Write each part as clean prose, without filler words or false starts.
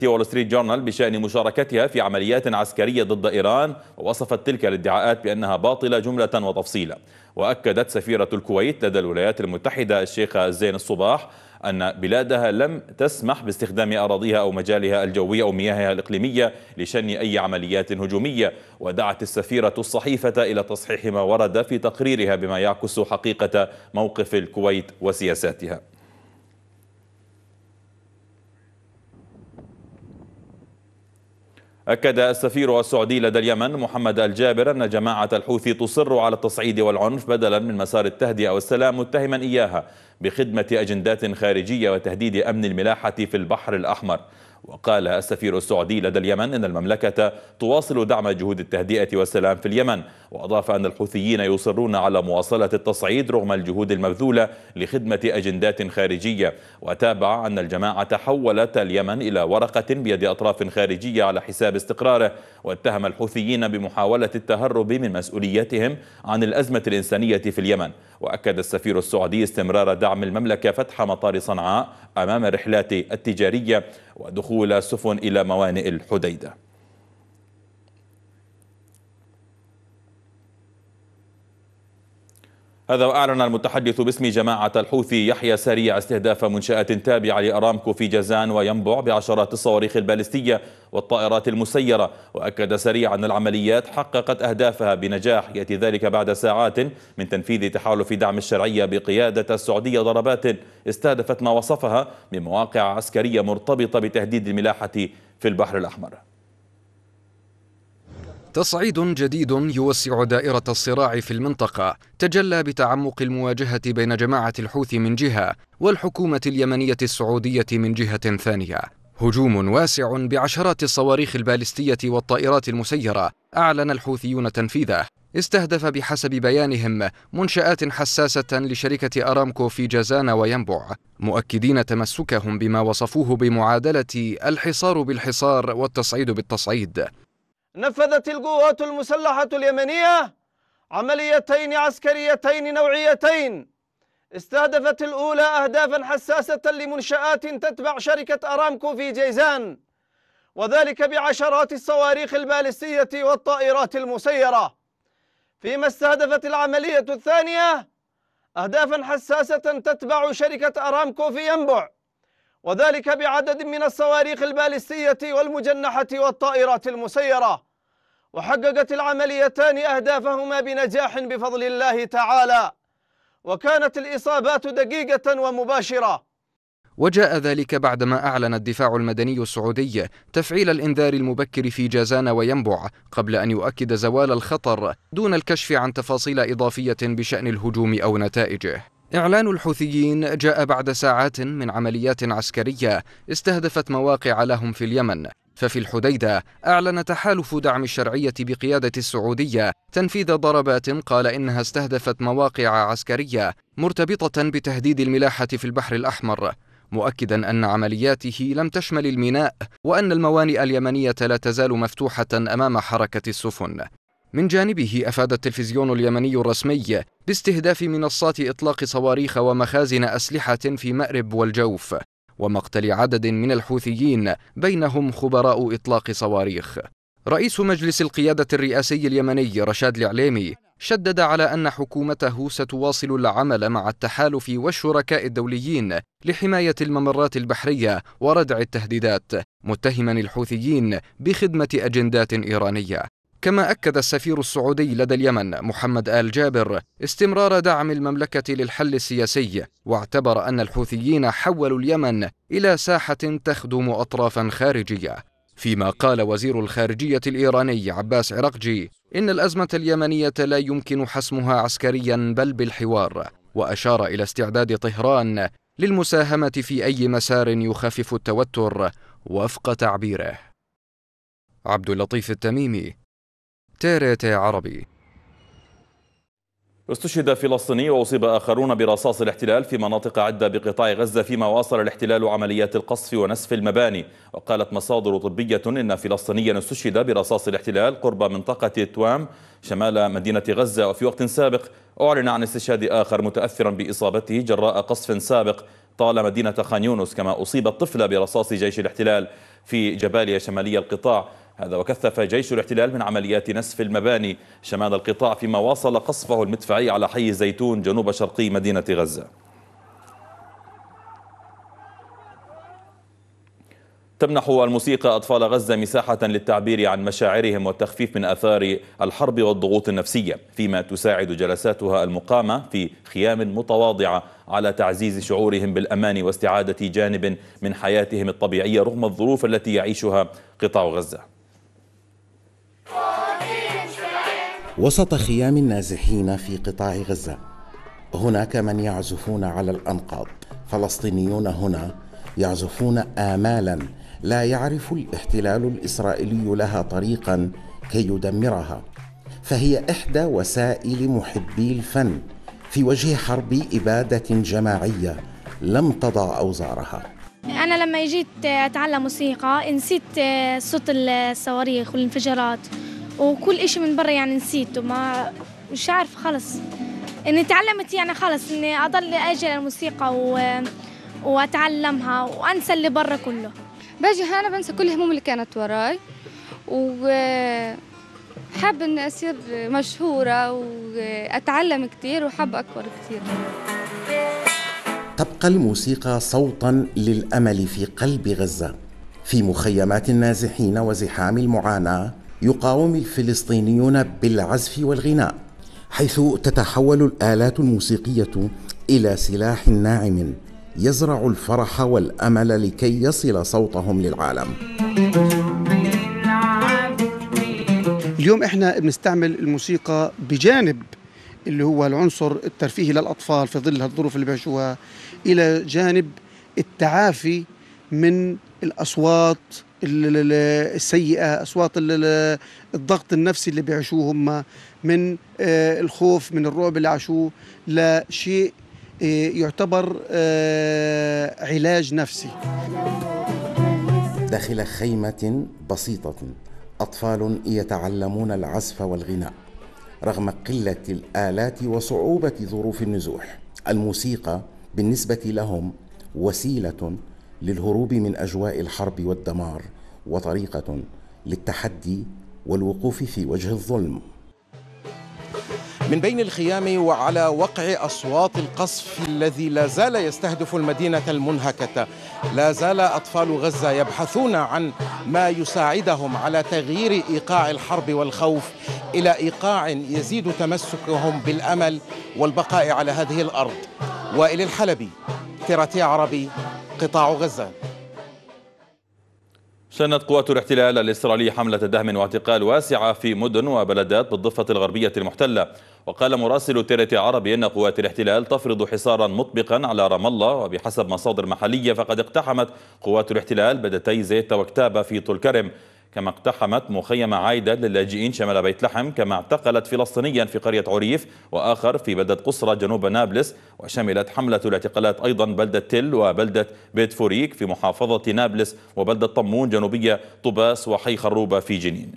وول ستريت جورنال بشأن مشاركتها في عمليات عسكرية ضد إيران، ووصفت تلك الادعاءات بأنها باطلة جملة وتفصيلا. وأكدت سفيرة الكويت لدى الولايات المتحدة الشيخة زين الصباح أن بلادها لم تسمح باستخدام أراضيها أو مجالها الجوي أو مياهها الإقليمية لشن أي عمليات هجومية. ودعت السفيرة الصحيفة إلى تصحيح ما ورد في تقريرها بما يعكس حقيقة موقف الكويت وسياساتها. أكد السفير السعودي لدى اليمن محمد الجابر أن جماعة الحوثي تصر على التصعيد والعنف بدلا من مسار التهدئة والسلام، متهما إياها بخدمة أجندات خارجية وتهديد أمن الملاحة في البحر الأحمر. وقال السفير السعودي لدى اليمن أن المملكة تواصل دعم جهود التهدئة والسلام في اليمن، وأضاف أن الحوثيين يصرون على مواصلة التصعيد رغم الجهود المبذولة لخدمة أجندات خارجية. وتابع أن الجماعة حولت اليمن إلى ورقة بيد أطراف خارجية على حساب استقراره، واتهم الحوثيين بمحاولة التهرب من مسؤوليتهم عن الأزمة الإنسانية في اليمن. وأكد السفير السعودي استمرار دعم المملكة فتح مطار صنعاء أمام الرحلات التجارية ودخول السفن إلى موانئ الحديدة. هذا وأعلن المتحدث باسم جماعة الحوثي يحيى سريع استهداف منشآت تابعة لأرامكو في جازان وينبع بعشرات الصواريخ البالستية والطائرات المسيرة. وأكد سريع أن العمليات حققت أهدافها بنجاح، يأتي ذلك بعد ساعات من تنفيذ تحالف دعم الشرعية بقيادة السعودية ضربات استهدفت ما وصفها بمواقع عسكرية مرتبطة بتهديد الملاحة في البحر الأحمر. تصعيد جديد يوسع دائرة الصراع في المنطقة تجلى بتعمق المواجهة بين جماعة الحوثي من جهة والحكومة اليمنية السعودية من جهة ثانية. هجوم واسع بعشرات الصواريخ البالستية والطائرات المسيرة أعلن الحوثيون تنفيذه، استهدف بحسب بيانهم منشآت حساسة لشركة أرامكو في جازان وينبع، مؤكدين تمسكهم بما وصفوه بمعادلة الحصار بالحصار والتصعيد بالتصعيد. نفذت القوات المسلحة اليمنية عمليتين عسكريتين نوعيتين، استهدفت الأولى أهدافا حساسة لمنشآت تتبع شركة أرامكو في جيزان، وذلك بعشرات الصواريخ البالستية والطائرات المسيرة. فيما استهدفت العملية الثانية أهدافا حساسة تتبع شركة أرامكو في ينبع، وذلك بعدد من الصواريخ البالستية والمجنحة والطائرات المسيرة. وحققت العمليتان أهدافهما بنجاح بفضل الله تعالى، وكانت الإصابات دقيقة ومباشرة. وجاء ذلك بعدما أعلن الدفاع المدني السعودي تفعيل الإنذار المبكر في جازان وينبع قبل أن يؤكد زوال الخطر دون الكشف عن تفاصيل إضافية بشأن الهجوم أو نتائجه. إعلان الحوثيين جاء بعد ساعات من عمليات عسكرية استهدفت مواقع لهم في اليمن. ففي الحديدة أعلن تحالف دعم الشرعية بقيادة السعودية تنفيذ ضربات قال إنها استهدفت مواقع عسكرية مرتبطة بتهديد الملاحة في البحر الأحمر، مؤكدا أن عملياته لم تشمل الميناء وأن الموانئ اليمنية لا تزال مفتوحة أمام حركة السفن. من جانبه أفاد التلفزيون اليمني الرسمي باستهداف منصات إطلاق صواريخ ومخازن أسلحة في مأرب والجوف، ومقتل عدد من الحوثيين بينهم خبراء إطلاق صواريخ. رئيس مجلس القيادة الرئاسي اليمني رشاد العليمي شدد على أن حكومته ستواصل العمل مع التحالف والشركاء الدوليين لحماية الممرات البحرية وردع التهديدات، متهما الحوثيين بخدمة أجندات إيرانية. كما أكد السفير السعودي لدى اليمن محمد آل جابر استمرار دعم المملكة للحل السياسي، واعتبر أن الحوثيين حولوا اليمن إلى ساحة تخدم أطرافا خارجية. فيما قال وزير الخارجية الإيراني عباس عراقجي إن الأزمة اليمنية لا يمكن حسمها عسكريا بل بالحوار، وأشار إلى استعداد طهران للمساهمة في أي مسار يخفف التوتر وفق تعبيره. عبد اللطيف التميمي، TRT عربي. استشهد فلسطيني وأصيب آخرون برصاص الاحتلال في مناطق عدة بقطاع غزة فيما واصل الاحتلال عمليات القصف ونسف المباني. وقالت مصادر طبية إن فلسطينيا استشهد برصاص الاحتلال قرب منطقة توام شمال مدينة غزة. وفي وقت سابق أعلن عن استشهاد آخر متأثرا بإصابته جراء قصف سابق طال مدينة خان يونس. كما أصيبت طفلة برصاص جيش الاحتلال في جباليا شمالي القطاع. هذا وكثف جيش الاحتلال من عمليات نسف المباني شمال القطاع، فيما واصل قصفه المدفعي على حي زيتون جنوب شرقي مدينة غزة. تمنح الموسيقى أطفال غزة مساحة للتعبير عن مشاعرهم والتخفيف من آثار الحرب والضغوط النفسية، فيما تساعد جلساتها المقامة في خيام متواضعة على تعزيز شعورهم بالأمان واستعادة جانب من حياتهم الطبيعية رغم الظروف التي يعيشها قطاع غزة. وسط خيام النازحين في قطاع غزة هناك من يعزفون على الأنقاض. فلسطينيون هنا يعزفون آمالا لا يعرف الاحتلال الإسرائيلي لها طريقا كي يدمرها، فهي إحدى وسائل محبي الفن في وجه حرب إبادة جماعية لم تضع أوزارها. أنا لما جيت أتعلم موسيقى نسيت صوت الصواريخ والانفجارات وكل إشي من برا، يعني نسيته، ما مش عارف خلص إني تعلمت، يعني خلص إني أضل أجي الموسيقى وأتعلمها وأنسى اللي برا كله. باجي هنا بنسى كل الهموم اللي كانت وراي، وحاب إني أصير مشهورة وأتعلم كتير وحاب أكبر كتير. تبقى الموسيقى صوتا للأمل في قلب غزة. في مخيمات النازحين وزحام المعاناة يقاوم الفلسطينيون بالعزف والغناء، حيث تتحول الآلات الموسيقية إلى سلاح ناعم يزرع الفرح والأمل لكي يصل صوتهم للعالم. اليوم احنا بنستعمل الموسيقى بجانب اللي هو العنصر الترفيهي للأطفال في ظل الظروف اللي بيعيشوها، إلى جانب التعافي من الأصوات السيئة، أصوات الضغط النفسي اللي بيعيشوه هم، من الخوف، من الرعب اللي عاشوه، لشيء يعتبر علاج نفسي. داخل خيمة بسيطة أطفال يتعلمون العزف والغناء رغم قلة الآلات وصعوبة ظروف النزوح. الموسيقى بالنسبة لهم وسيلة للهروب من أجواء الحرب والدمار، وطريقة للتحدي والوقوف في وجه الظلم. من بين الخيام وعلى وقع أصوات القصف الذي لا زال يستهدف المدينة المنهكة، لا زال أطفال غزة يبحثون عن ما يساعدهم على تغيير إيقاع الحرب والخوف إلى إيقاع يزيد تمسكهم بالأمل والبقاء على هذه الأرض. وائل الحلبي، تراتي عربي، قطاع غزة. شنت قوات الاحتلال الإسرائيلي حملة دهم واعتقال واسعة في مدن وبلدات بالضفة الغربية المحتلة. وقال مراسل تيرتي عربي أن قوات الاحتلال تفرض حصارا مطبقا على رام الله، وبحسب مصادر محلية فقد اقتحمت قوات الاحتلال بدتي زيت وكتابة في طول كرم، كما اقتحمت مخيم عايدة للاجئين شمال بيت لحم، كما اعتقلت فلسطينيا في قرية عريف وآخر في بلدة قصرى جنوب نابلس. وشملت حملة الاعتقالات أيضا بلدة تل وبلدة بيت فوريك في محافظة نابلس وبلدة طمون جنوبية طباس وحي خروبة في جنين.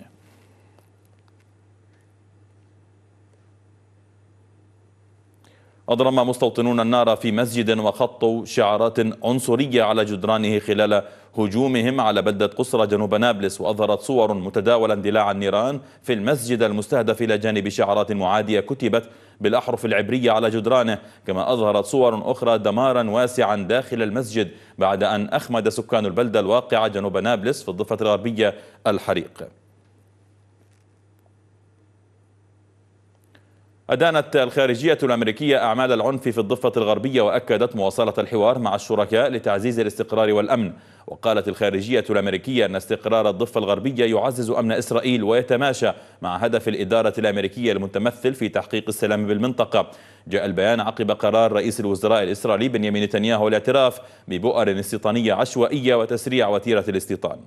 أضرم مستوطنون النار في مسجد وخطوا شعارات عنصرية على جدرانه خلال هجومهم على بلدة قصرى جنوب نابلس. وأظهرت صور متداولة اندلاع النيران في المسجد المستهدف إلى جانب شعارات معادية كتبت بالأحرف العبرية على جدرانه، كما أظهرت صور أخرى دمارا واسعا داخل المسجد بعد أن أخمد سكان البلدة الواقعة جنوب نابلس في الضفة الغربية الحريق. أدانت الخارجية الأمريكية أعمال العنف في الضفة الغربية، وأكدت مواصلة الحوار مع الشركاء لتعزيز الاستقرار والأمن. وقالت الخارجية الأمريكية أن استقرار الضفة الغربية يعزز أمن إسرائيل ويتماشى مع هدف الإدارة الأمريكية المتمثل في تحقيق السلام بالمنطقة. جاء البيان عقب قرار رئيس الوزراء الإسرائيلي بنيامين نتنياهو الاعتراف ببؤر استيطانية عشوائية وتسريع وتيرة الاستيطان.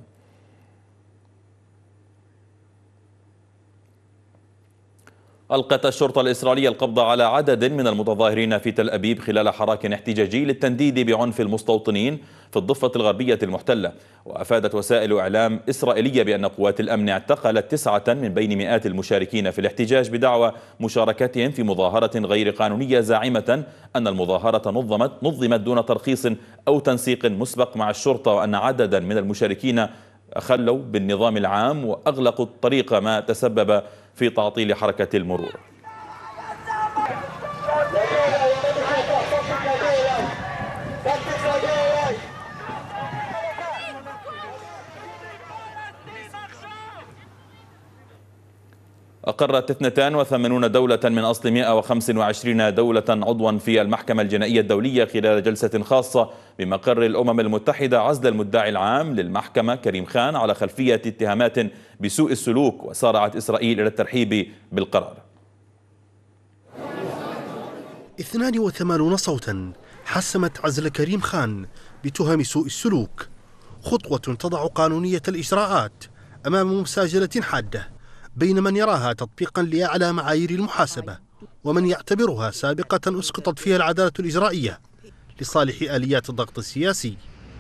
ألقت الشرطة الإسرائيلية القبض على عدد من المتظاهرين في تل أبيب خلال حراك احتجاجي للتنديد بعنف المستوطنين في الضفة الغربية المحتلة. وأفادت وسائل إعلام إسرائيلية بأن قوات الأمن اعتقلت 9 من بين مئات المشاركين في الاحتجاج بدعوى مشاركتهم في مظاهرة غير قانونية، زاعمة أن المظاهرة نظمت دون ترخيص أو تنسيق مسبق مع الشرطة، وأن عددا من المشاركين أخلوا بالنظام العام وأغلقوا الطريق، ما تسبب في تعطيل حركة المرور. أقرت 82 دولة من أصل 125 دولة عضوا في المحكمة الجنائية الدولية خلال جلسة خاصة بمقر الأمم المتحدة عزل المدعي العام للمحكمة كريم خان على خلفية اتهامات بسوء السلوك، وسارعت إسرائيل إلى الترحيب بالقرار. 82 صوتا حسمت عزل كريم خان بتهم سوء السلوك، خطوة تضع قانونية الإجراءات أمام مساجلة حادة بين من يراها تطبيقا لأعلى معايير المحاسبة ومن يعتبرها سابقة أسقطت فيها العدالة الإجرائية لصالح آليات الضغط السياسي.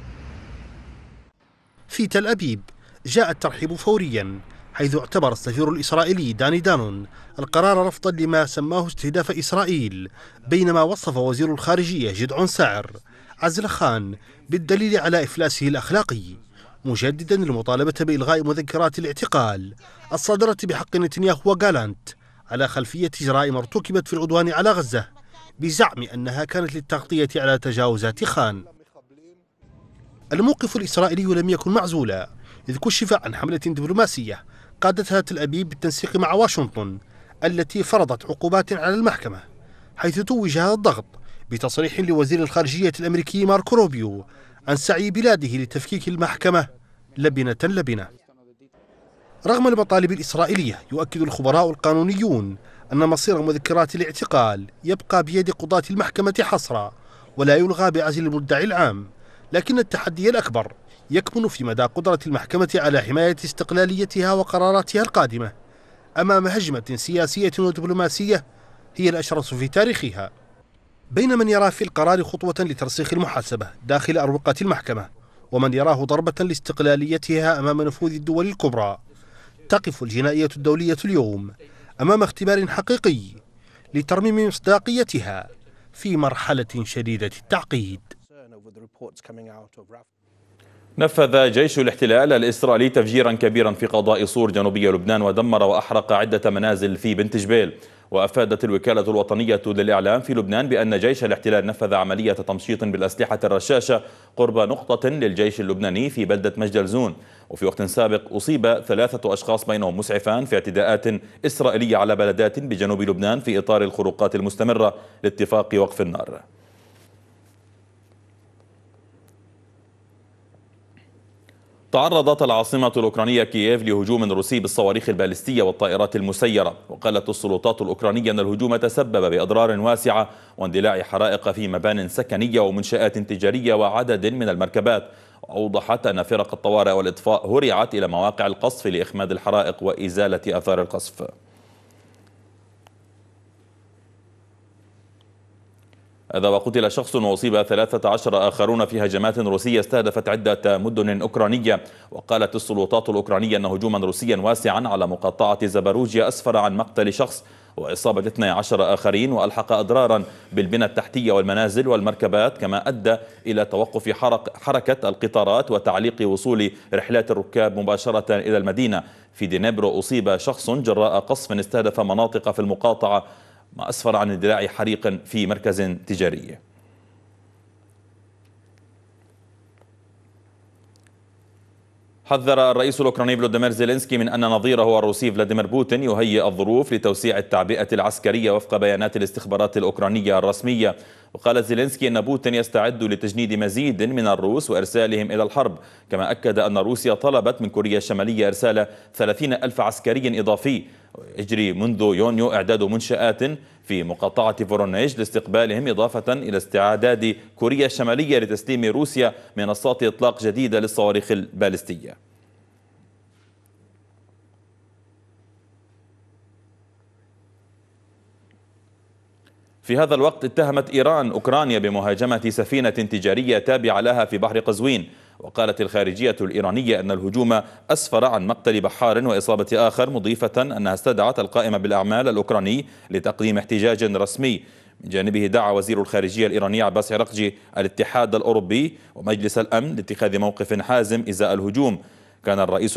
في تل أبيب جاء الترحيب فوريا، حيث اعتبر السفير الإسرائيلي داني دانون القرار رفضا لما سماه استهداف إسرائيل، بينما وصف وزير الخارجية جدعون ساعر عزل خان بالدليل على إفلاسه الأخلاقي، مجددا المطالبة بإلغاء مذكرات الاعتقال الصادرة بحق نتنياهو وغالانت على خلفية جرائم ارتكبت في العدوان على غزة، بزعم أنها كانت للتغطية على تجاوزات خان. الموقف الإسرائيلي لم يكن معزولا، إذ كشف عن حملة دبلوماسية قادتها تل أبيب بالتنسيق مع واشنطن التي فرضت عقوبات على المحكمة، حيث توج هذا الضغط بتصريح لوزير الخارجية الأمريكي ماركو روبيو عن سعي بلاده لتفكيك المحكمة لبنة لبنة. رغم المطالب الإسرائيلية، يؤكد الخبراء القانونيون أن مصير مذكرات الاعتقال يبقى بيد قضاة المحكمة حصرا ولا يلغى بعزل المدعي العام، لكن التحدي الأكبر يكمن في مدى قدرة المحكمة على حماية استقلاليتها وقراراتها القادمة أمام هجمة سياسية ودبلوماسية هي الأشرس في تاريخها، بين من يرى في القرار خطوة لترسيخ المحاسبة داخل أروقة المحكمة ومن يراه ضربة لاستقلاليتها أمام نفوذ الدول الكبرى. تقف الجنائية الدولية اليوم أمام اختبار حقيقي لترميم مصداقيتها في مرحلة شديدة التعقيد. نفذ جيش الاحتلال الإسرائيلي تفجيرا كبيرا في قضاء صور جنوبي لبنان ودمر وأحرق عدة منازل في بنت جبيل. وأفادت الوكالة الوطنية للإعلام في لبنان بأن جيش الاحتلال نفذ عملية تمشيط بالأسلحة الرشاشة قرب نقطة للجيش اللبناني في بلدة مجدلزون. وفي وقت سابق أصيب 3 أشخاص بينهم مسعفان في اعتداءات إسرائيلية على بلدات بجنوب لبنان في إطار الخروقات المستمرة لاتفاق وقف النار. تعرضت العاصمة الأوكرانية كييف لهجوم روسي بالصواريخ البالستية والطائرات المسيرة، وقالت السلطات الأوكرانية أن الهجوم تسبب بأضرار واسعة واندلاع حرائق في مبان سكنية ومنشآت تجارية وعدد من المركبات. وأوضحت أن فرق الطوارئ والإطفاء هرعت إلى مواقع القصف لإخماد الحرائق وإزالة آثار القصف. هذا وقتل شخص وأصيب 13 آخرون في هجمات روسية استهدفت عدة مدن أوكرانية. وقالت السلطات الأوكرانية أن هجوما روسيا واسعا على مقاطعة زاباروجيا أسفر عن مقتل شخص وإصابة 12 آخرين، وألحق أضرارا بالبنى التحتية والمنازل والمركبات، كما أدى إلى توقف حركة القطارات وتعليق وصول رحلات الركاب مباشرة إلى المدينة. في دنيبرو أصيب شخص جراء قصف استهدف مناطق في المقاطعة، ما أسفر عن اندلاع حريق في مركز تجاري. حذر الرئيس الأوكراني فلوديمير زيلينسكي من أن نظيره الروسي فلاديمير بوتين يهيئ الظروف لتوسيع التعبئة العسكرية وفق بيانات الاستخبارات الأوكرانية الرسمية. وقال زيلينسكي أن بوتين يستعد لتجنيد مزيد من الروس وإرسالهم إلى الحرب، كما أكد أن روسيا طلبت من كوريا الشمالية إرسال 30,000 عسكري إضافي. يجري منذ يونيو إعداد منشآت في مقاطعة فورونيج لاستقبالهم، إضافة إلى استعداد كوريا الشمالية لتسليم روسيا منصات إطلاق جديدة للصواريخ البالستية. في هذا الوقت اتهمت إيران أوكرانيا بمهاجمة سفينة تجارية تابعة لها في بحر قزوين. وقالت الخارجية الإيرانية أن الهجوم أسفر عن مقتل بحار وإصابة آخر، مضيفة أنها استدعت القائم بالأعمال الأوكراني لتقديم احتجاج رسمي. من جانبه دعا وزير الخارجية الإيراني عباس عراقجي الاتحاد الأوروبي ومجلس الأمن لاتخاذ موقف حازم إزاء الهجوم. كان الرئيس